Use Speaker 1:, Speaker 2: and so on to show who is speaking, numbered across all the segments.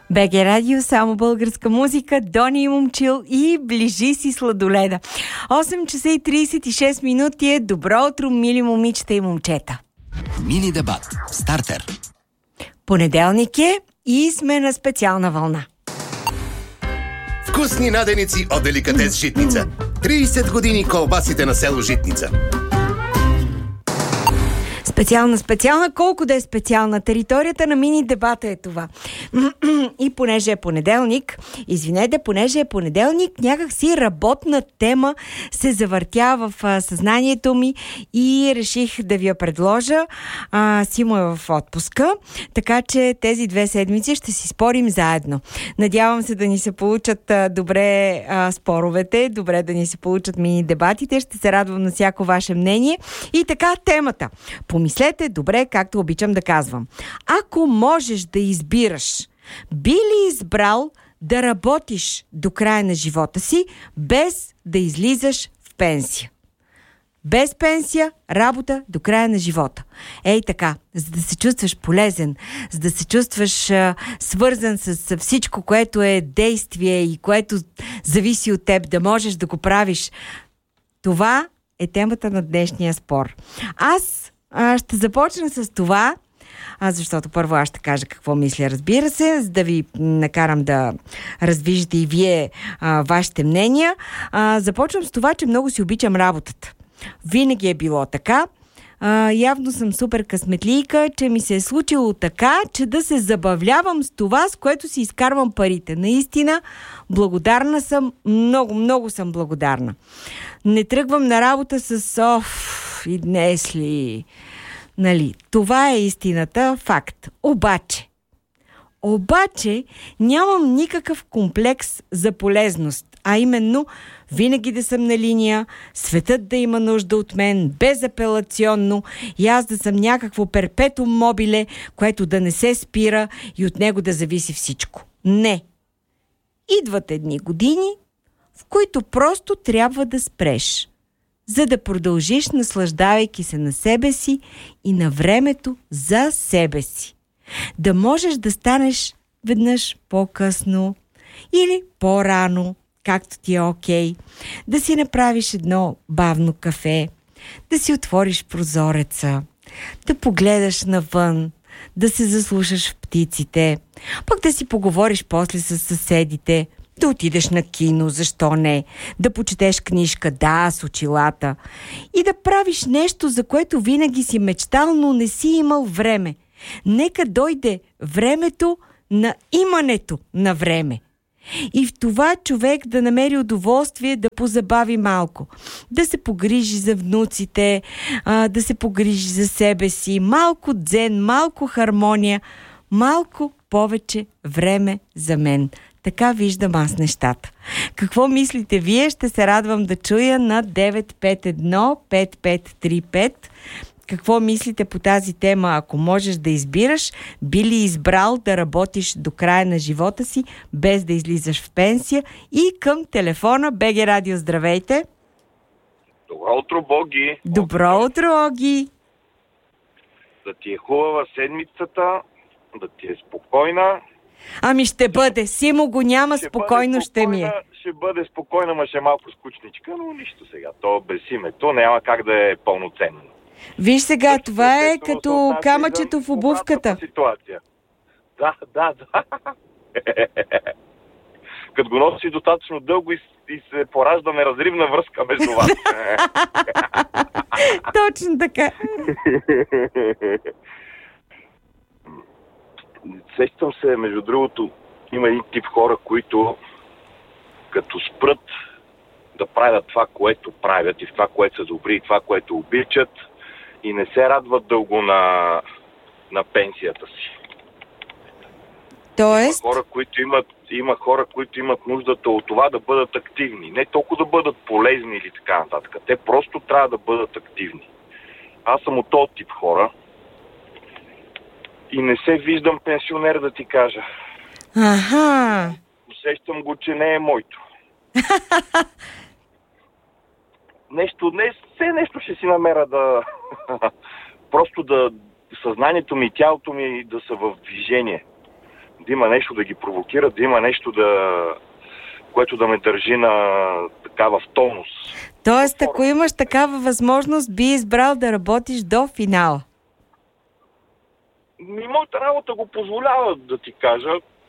Speaker 1: БГ Радио, само българска музика, Дони Момчил и Ближи си сладоледа. 8 часа и 36 минути е. Добро утро, мили момичета и момчета.
Speaker 2: Мини дебат. Стартер.
Speaker 1: Понеделник е и сме на специална вълна.
Speaker 3: Вкусни наденици от деликатес Житница. 30 години колбасите на село Житница.
Speaker 1: Специална, колко да е специална. Територията на мини дебата е това. И понеже е понеделник, някак си работна тема се завъртя в съзнанието ми и реших да ви я предложа. Симо е в отпуска, така че тези 2 седмици ще си спорим заедно. Надявам се да ни се получат добре споровете, добре да ни се получат мини дебатите. Ще се радвам на всяко ваше мнение. И така, темата. Помислете добре, както обичам да казвам. Ако можеш да избираш, би ли избрал да работиш до края на живота си, без да излизаш в пенсия? Без пенсия, работа до края на живота. Ей така, за да се чувстваш полезен, за да се чувстваш свързан с всичко, което е действие и което зависи от теб, да можеш да го правиш. Това е темата на днешния спор. Аз ще започна с това, защото първо аз ще кажа какво мисля, разбира се, за да ви накарам да раздвижите и вие вашите мнения. Започвам с това, че много си обичам работата. Винаги е било така. Явно съм супер късметлийка, че ми се е случило така, че да се забавлявам с това, с което си изкарвам парите. Наистина, благодарна съм, много съм благодарна. Не тръгвам на работа с и днес ли? Нали, това е истината, факт. Обаче нямам никакъв комплекс за полезност, а именно винаги да съм на линия, светът да има нужда от мен, безапелационно, и аз да съм някакво перпетум мобиле, което да не се спира и от него да зависи всичко. Не. Идват едни години, в които просто трябва да спреш, за да продължиш, наслаждавайки се на себе си и на времето за себе си. Да можеш да станеш веднъж по-късно или по-рано, както ти е окей, да си направиш едно бавно кафе, да си отвориш прозореца, да погледаш навън, да се заслушаш в птиците, пък да си поговориш после с съседите, да отидеш на кино, защо не, да почетеш книжка, с очилата, и да правиш нещо, за което винаги си мечтал, но не си имал време. Нека дойде времето на имането на време. И в това човек да намери удоволствие да позабави малко, да се погрижи за внуците, да се погрижи за себе си, малко дзен, малко хармония, малко повече време за мен. Така виждам аз нещата. Какво мислите вие? Ще се радвам да чуя на 951-5535. Какво мислите по тази тема? Ако можеш да избираш, би ли избрал да работиш до края на живота си, без да излизаш в пенсия? И към телефона БГ Радио, здравейте!
Speaker 4: Добро утро, Боги!
Speaker 1: Добро утро, Оги!
Speaker 4: Да ти е хубава седмицата, да ти е спокойна.
Speaker 1: Ами ще бъде. Симо го няма, спокойно ще ми е.
Speaker 4: Ще бъде спокойна, ма ще е малко скучничка, но нищо сега. То без името няма как да е пълноценно.
Speaker 1: Виж сега, това е като камъчето в обувката.
Speaker 4: Ситуация. Да. Като го носи достатъчно дълго и се поражда неразривна връзка между вас.
Speaker 1: Точно така.
Speaker 4: Сещам се, между другото, има един тип хора, които като спрат да правят това, което правят, и в това, което са добри, и това, което обичат, и не се радват дълго на пенсията си.
Speaker 1: Тоест?
Speaker 4: Има хора, които имат нуждата от това да бъдат активни. Не толкова да бъдат полезни или така нататък. Те просто трябва да бъдат активни. Аз съм от този тип хора и не се виждам пенсионер, да ти кажа.
Speaker 1: Аха.
Speaker 4: Усещам го, че не е моето. Нещо ще си намеря да... Просто да съзнанието ми и тялото ми да са в движение. да има нещо да ги провокира, да има нещо което да ме държи в тонус.
Speaker 1: Тоест, ако имаш такава възможност, би избрал да работиш до финала.
Speaker 4: Моята работа го позволява, да ти кажа.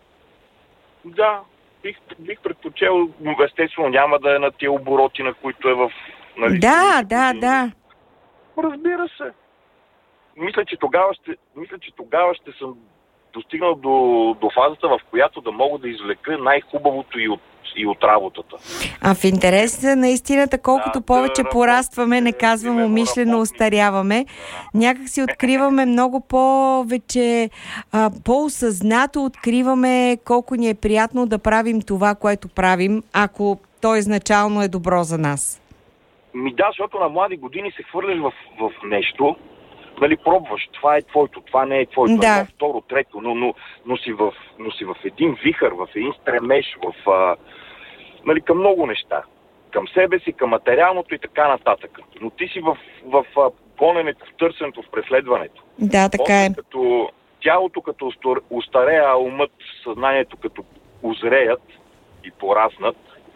Speaker 4: Да, бих предпочел, естествено ще да е на тия обороти, на които е в... Нали,
Speaker 1: да.
Speaker 4: Разбира се. Мисля, че тогава ще съм достигнал до фазата, в която да мога да извлека най-хубавото и от работата.
Speaker 1: А в интерес на истината, колкото повече порастваме, не казвам умишлено, остаряваме, някак си откриваме много повече, по-осъзнато откриваме колко ни е приятно да правим това, което правим, ако то изначално е добро за нас.
Speaker 4: Да, защото на млади години се хвърляш в нещо, нали, пробваш, това е твоето, това не е твоето, едно, второ, трето, но си в един вихър, в един стремеж, нали, към много неща. Към себе си, към материалното и така нататък. Но ти си в гоненето, в търсенето, в преследването.
Speaker 1: Да, така е.
Speaker 4: Като тялото като устарея, а умът, съзнанието като узреят и пораснат,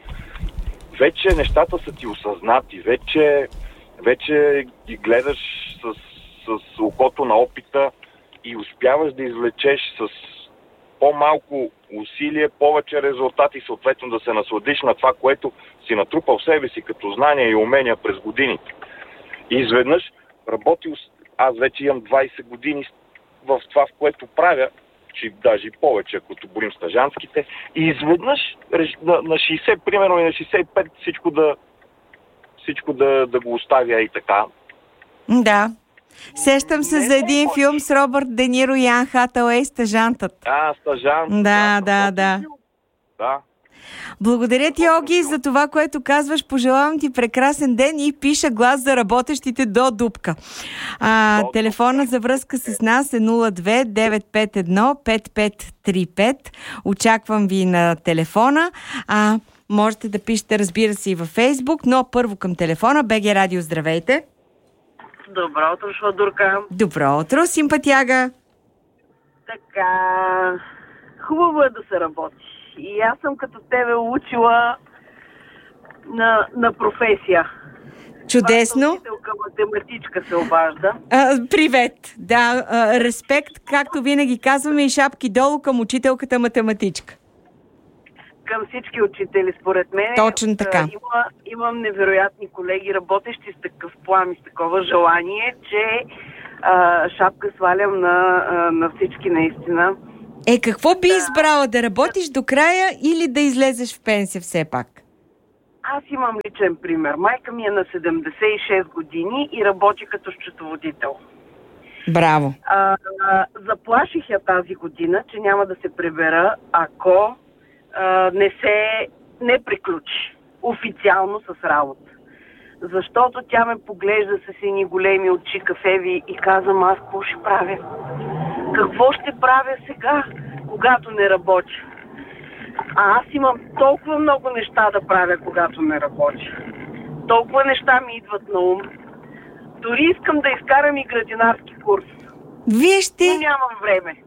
Speaker 4: вече нещата са ти осъзнати, вече ги гледаш с окото на опита и успяваш да извлечеш с по-малко усилие, повече резултати, съответно да се насладиш на това, което си натрупал в себе си като знания и умения през годините. И изведнъж аз вече имам 20 години в това, в което правя, че даже и повече, ако борим стажанските, и изведнъж на 60, примерно и на 65 всичко да го оставя и така.
Speaker 1: Да. Сещам се за един филм с Робърт Де Ниро и Ан Хатауей, "Стажантът".
Speaker 4: Стажант.
Speaker 1: Да. Благодаря ти, Оги, за това, което казваш. Пожелавам ти прекрасен ден и пиша глас за работещите до Дупка. Телефона за връзка с нас е 02-951-5535. Очаквам ви на телефона. Можете да пишете, разбира се, и във Фейсбук, но първо към телефона. БГ Радио, здравейте!
Speaker 5: Добро утро, Швадурка.
Speaker 1: Добро утро, симпатяга.
Speaker 5: Така, хубаво е да се работи. И аз съм като тебе учила на професия.
Speaker 1: Чудесно.
Speaker 5: Учителка математичка се обажда.
Speaker 1: Привет. Да, респект, както винаги казваме, и шапки долу към учителката математичка.
Speaker 5: Към всички учители, според мен.
Speaker 1: Точно така.
Speaker 5: Имам невероятни колеги, работещи с такъв план и с такова желание, че шапка свалям на всички наистина.
Speaker 1: Какво би избрала? Да работиш до края или да излезеш в пенсия все пак?
Speaker 5: Аз имам личен пример. Майка ми е на 76 години и работи като счетоводител.
Speaker 1: Браво!
Speaker 5: Заплаших я тази година, че няма да се прибера, ако не приключи официално с работа. Защото тя ме поглежда с едни големи очи кафеви и казвам, аз какво ще правя? Какво ще правя сега, когато не работя? Аз имам толкова много неща да правя, когато не работя. Толкова неща ми идват на ум. Дори искам да изкарам и градинарски курс.
Speaker 1: Вижте!
Speaker 5: Но нямам време.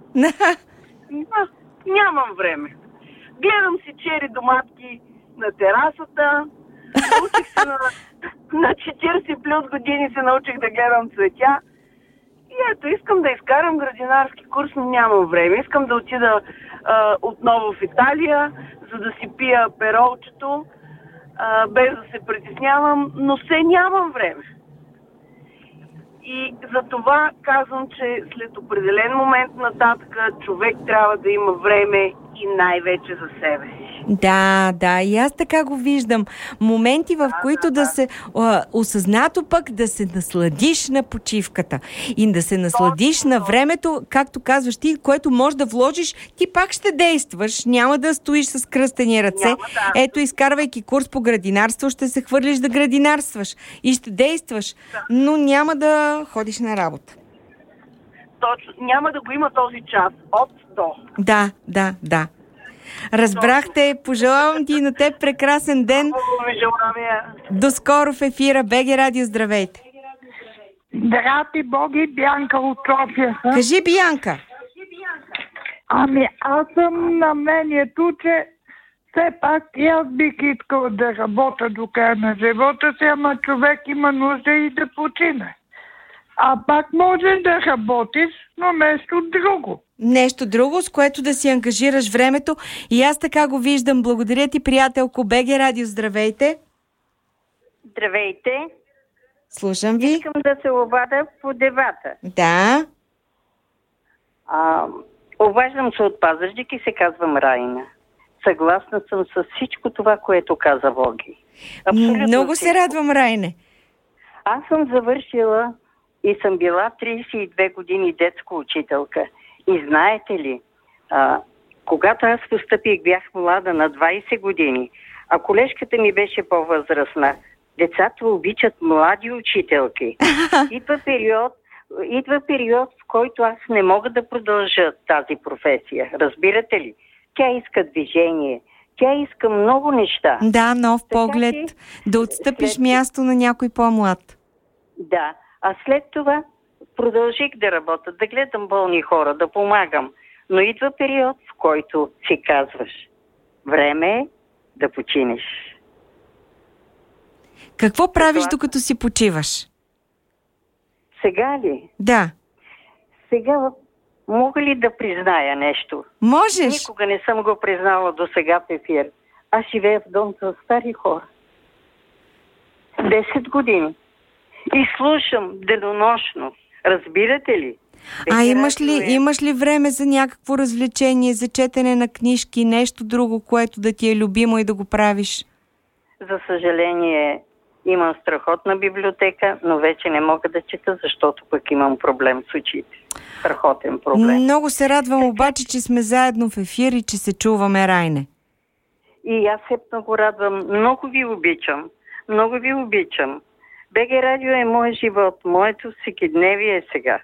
Speaker 5: Нямам време. Гледам си чери доматки на терасата. Научих се на 40 плюс години се научих да гледам цветя. И ето, искам да изкарам градинарски курс, но нямам време. Искам да отида отново в Италия, за да си пия перолчето, без да се притеснявам, но все нямам време. И за това казвам, че след определен момент нататък човек трябва да има време и най-вече за себе си.
Speaker 1: Да, и аз така го виждам. Моменти, в които да се осъзнато пък да се насладиш на почивката и да се насладиш на времето, както казваш ти, което можеш да вложиш, ти пак ще действаш, няма да стоиш с кръстени ръце. Ето, изкарвайки курс по градинарство, ще се хвърлиш да градинарстваш и ще действаш, но няма да ходиш на работа.
Speaker 5: Точно, няма да го има този час, от до.
Speaker 1: Да. Разбрахте, пожелавам ти на теб прекрасен ден. До скоро в ефира. БГ Радио, здравейте.
Speaker 6: Здрасти, Боги, Бянка от София.
Speaker 1: Кажи, Бянка.
Speaker 6: Ами аз съм на мнението, че все пак и аз бих искал да работя до края на живота си, ама човек има нужда и да почине. А пак може да работиш, но нещо друго.
Speaker 1: Нещо друго, с което да си ангажираш времето. И аз така го виждам. Благодаря ти, приятелко. БГ Радио, здравейте.
Speaker 7: Здравейте.
Speaker 1: Слушам ви.
Speaker 7: Искам да се обадя по дебата.
Speaker 1: Да.
Speaker 7: Обаждам се от Пазарджик и се казвам Райна. Съгласна съм с всичко това, което каза Боги. Абсолютно
Speaker 1: Много
Speaker 7: всичко.
Speaker 1: се радвам, Райне.
Speaker 7: Аз съм завършила и съм била 32 години детска учителка. И знаете ли, когато аз постъпих, бях млада на 20 години, а колежката ми беше по-възрастна. Децата обичат млади учителки. Идва период, в който аз не мога да продължа тази професия. Разбирате ли? Тя иска движение. Тя иска много неща.
Speaker 1: Да, нов поглед. Да отстъпиш място на някой по-млад.
Speaker 7: Да. А след това продължих да работя, да гледам болни хора, да помагам. Но идва период, в който си казваш: време е да починеш.
Speaker 1: Какво правиш, докато си почиваш?
Speaker 7: Сега ли?
Speaker 1: Да.
Speaker 7: Сега мога ли да призная нещо?
Speaker 1: Можеш.
Speaker 7: Никога не съм го признала до сега в ефир. Аз живея в дом за стари хора. 10 години. И слушам денонощно. Разбирате ли?
Speaker 1: Имаш ли време за някакво развлечение, за четене на книжки, нещо друго, което да ти е любимо и да го правиш?
Speaker 7: За съжаление, имам страхотна библиотека, но вече не мога да чета, защото пък имам проблем с очите. Страхотен проблем.
Speaker 1: Много се радвам обаче, че сме заедно в ефир и че се чуваме, Райне.
Speaker 7: И аз се много радвам. Много ви обичам. Много ви обичам. БГ Радио е мой живот, моето всекидневие е сега.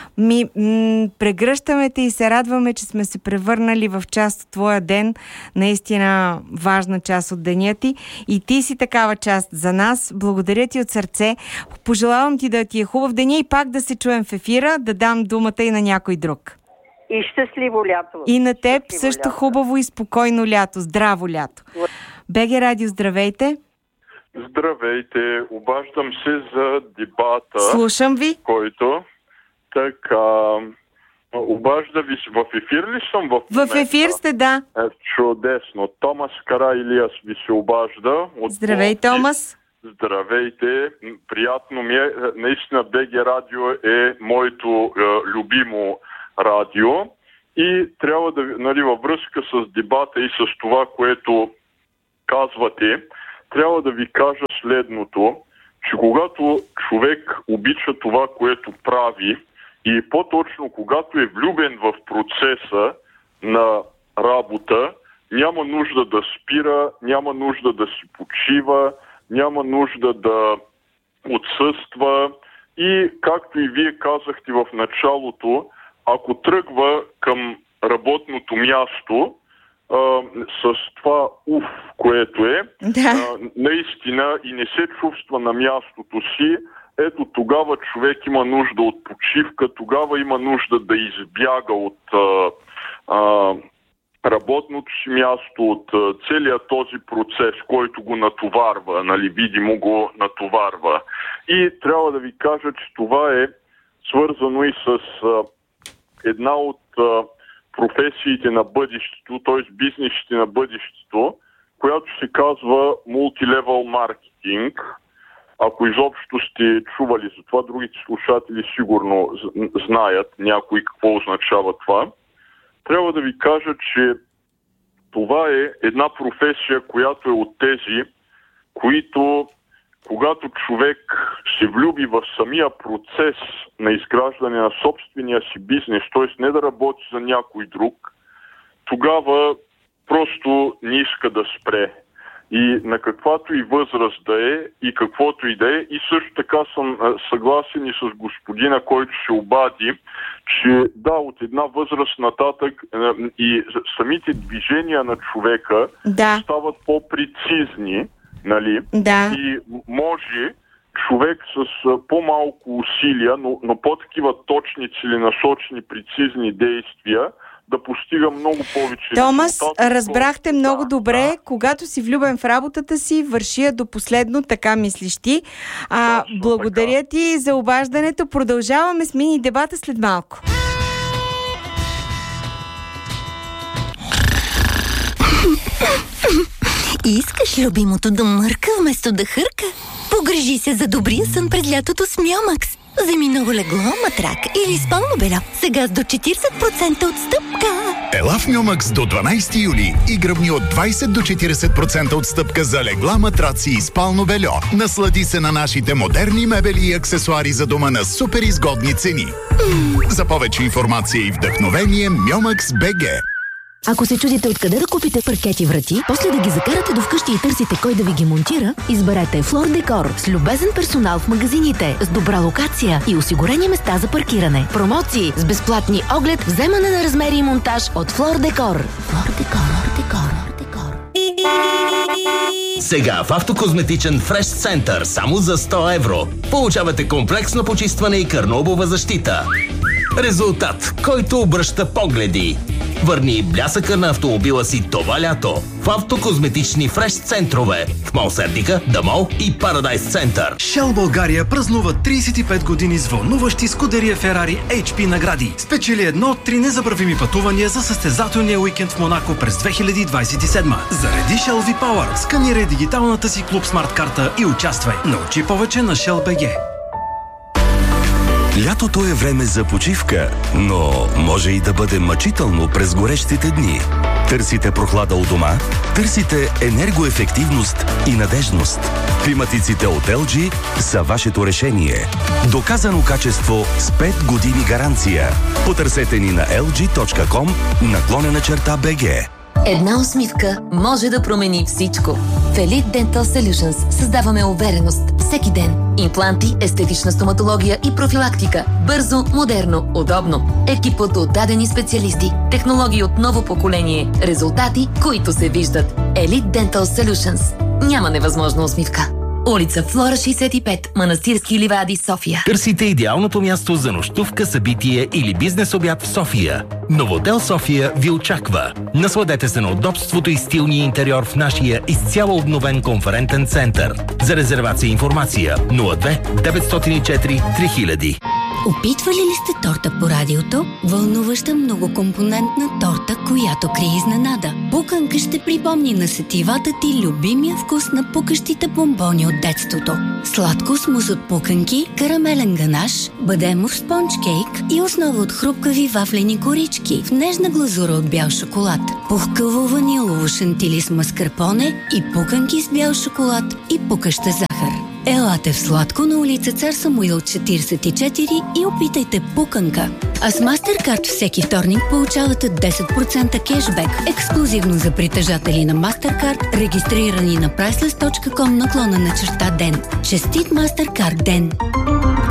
Speaker 1: Прегръщаме те и се радваме, че сме се превърнали в част от твоя ден, наистина важна част от деня ти, и ти си такава част за нас. Благодаря ти от сърце. Пожелавам ти да ти е хубав деня и пак да се чуем в ефира, да дам думата и на някой друг.
Speaker 7: И щастливо лято.
Speaker 1: И на теб също хубаво и спокойно лято, здраво лято. БГ Радио, здравейте.
Speaker 8: Здравейте, обаждам се за дебата.
Speaker 1: Слушам ви.
Speaker 8: Който така, обажда ви, в ефир ли съм в момента?
Speaker 1: В ефир сте, да.
Speaker 8: Чудесно. Томас Караилиас ви се обажда.
Speaker 1: Здравей, Томас.
Speaker 8: Здравейте. Приятно ми е. Наистина БГ Радио е моето любимо радио. И трябва да, във връзка с дебата и с това, което казвате, трябва да ви кажа следното, че когато човек обича това, което прави, и по-точно когато е влюбен в процеса на работа, няма нужда да спира, няма нужда да си почива, няма нужда да отсъства. И както и вие казахте в началото, ако тръгва към работното място, с това което е, наистина и не се чувства на мястото си, ето тогава човек има нужда от почивка, тогава има нужда да избяга от работното си място, от целият този процес, който го натоварва, видимо го натоварва. И трябва да ви кажа, че това е свързано и с една от професиите на бъдещето, т.е. бизнесите на бъдещето, която се казва мултилевел маркетинг. Ако изобщо сте чували за това, другите слушатели сигурно знаят някои какво означава това. Трябва да ви кажа, че това е една професия, която е от тези, които, когато човек се влюби в самия процес на изграждане на собствения си бизнес, т.е. не да работи за някой друг, тогава просто не иска да спре. И на каквато и възраст да е, и каквото и да е, и също така съм съгласен и с господина, който се обади, че да, от една възраст нататък и самите движения на човека стават по-прецизни,
Speaker 1: Да.
Speaker 8: И може човек с по-малко усилия, но по-такива точни, целенасочени, прецизни действия да постига много повече.
Speaker 1: Томас, разбрахте много добре, когато си влюбен в работата си, върши я до последно, така мислиш ти. Благодаря ти за обаждането. Продължаваме с мини дебата след малко.
Speaker 9: Искаш любимото да мърка вместо да хърка? Погрижи се за добрия сън през лятото с Миомакс. Вземи ново легло, матрак или спално бельо. Сега с до 40% отстъпка.
Speaker 10: Ела в Миомакс до 12 юли и гръбни от 20 до 40% отстъпка за легла, матраци и спално бельо. Наслади се на нашите модерни мебели и аксесуари за дома на супер изгодни цени. За повече информация и вдъхновение Миомакс БГ.
Speaker 11: Ако се чудите откъде да купите паркети врати, после да ги закарате до вкъщи и търсите кой да ви ги монтира, изберете Флор Декор с любезен персонал в магазините, с добра локация и осигурени места за паркиране. Промоции с безплатни оглед, вземане на размери и монтаж от Флор Декор. Флор Декор.
Speaker 2: Сега в Автокозметичен Fresh Center само за 100 евро получавате комплексно почистване и кърнобова защита. Резултат, който обръща погледи. Върни блясъка на автомобила си това лято в автокозметични фреш центрове в Мол Сердика, Да Мол и Парадайс Център.
Speaker 12: Shell България празнува 35 години с вълнуващи Скудерия Ферари HP награди. Спечели едно от 3 незабравими пътувания за състезателния уикенд в Монако през 2027. Зареди Shell V-Power, сканирай дигиталната си Клуб Смарт карта и участвай. Научи повече на Shell BG.
Speaker 13: Лятото е време за почивка, но може и да бъде мъчително през горещите дни. Търсите прохлада у дома? Търсите енергоефективност и надежност. Климатиците от LG са вашето решение. Доказано качество с 5 години гаранция. Потърсете ни на lg.com/BG.
Speaker 11: Една усмивка може да промени всичко. В Elite Dental Solutions създаваме увереност всеки ден. Импланти, естетична стоматология и профилактика. Бързо, модерно, удобно. Екипът от дадени специалисти. Технологии от ново поколение. Резултати, които се виждат. Elite Dental Solutions. Няма невъзможна усмивка. Улица Флора 65, Манастирски ливади, София.
Speaker 14: Търсите идеалното място за нощувка, събитие или бизнес обяд в София. Новотел София ви очаква. Насладете се на удобството и стилния интериор в нашия изцяло обновен конферентен център. За резервация и информация 02 904 3000.
Speaker 15: Опитвали ли сте торта по радиото? Вълнуваща многокомпонентна торта, която крие изненада. Пуканка ще припомни на сетивата ти любимия вкус на пукащите бомбони от детството. Сладко смус от пуканки, карамелен ганаш, бадемов спонж кейк и основа от хрупкави вафлени корички в нежна глазура от бял шоколад. Пухкаво ванилово шантили с маскарпоне и пуканки с бял шоколад и пукаща захар. Елате в Сладко на улица Цар Самуил 44 и опитайте пуканка. А с MasterCard всеки вторник получавате 10% кешбек, ексклюзивно за притежатели на MasterCard, регистрирани на priceless.com/ден. Честит MasterCard ден!